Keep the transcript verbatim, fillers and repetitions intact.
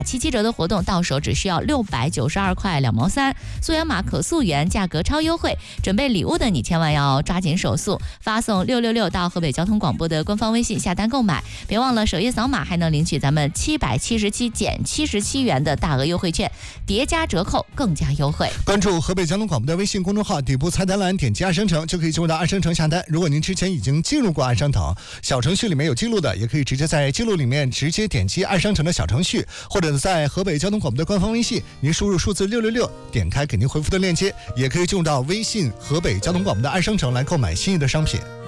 七七折的活动到手只需要六百九十二块两毛三，溯源码可溯源，价格超优惠。准备礼物的你千万要抓紧手速，发送六六六到河北交通广播的官方微信下单购买，别忘了首页扫码还能领取咱们七百七十七减七十七元的大额优惠券，叠加折扣更加优惠。 关注河北交通广播的微信公众号，底部菜单栏点击爱商城就可以进入到爱商城下单。如果您之前已经进入过爱商城，小程序里面有记录的，也可以直接在记录里面直接点击爱商城的小程序，或者在河北交通广播的官方微信，您输入数字六六六，点开给您回复的链接，也可以进入到微信河北交通广播的爱商城来购买心仪的商品。